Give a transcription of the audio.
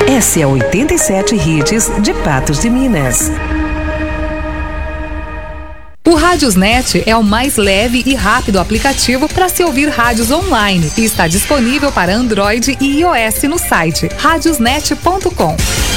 Essa é a 87 Hits de Patos de Minas. O Rádiosnet é o mais leve e rápido aplicativo para se ouvir rádios online e está disponível para Android e iOS no site radiosnet.com.